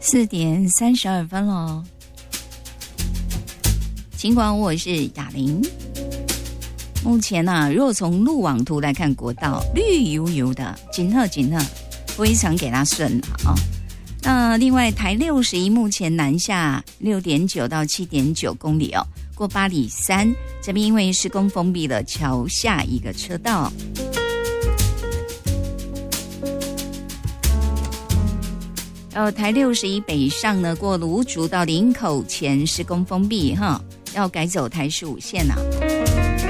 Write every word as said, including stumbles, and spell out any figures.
四点三十二分喽。尽管我是雅玲，目前呢、啊，如果从路网图来看，国道绿油油的，紧特紧特，非常给它顺了啊、哦。那另外台六十一目前南下六点九到七点九公里哦，过八里山这边因为施工封闭了桥下一个车道。呃，台六十一北上呢，过芦竹到林口前施工封闭哈，要改走台十五线啊。